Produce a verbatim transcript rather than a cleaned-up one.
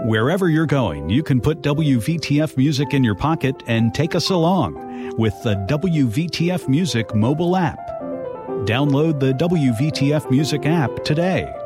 Wherever you're going, you can put W V T F Music in your pocket and take us along with the W V T F Music mobile app. Download the W V T F Music app today.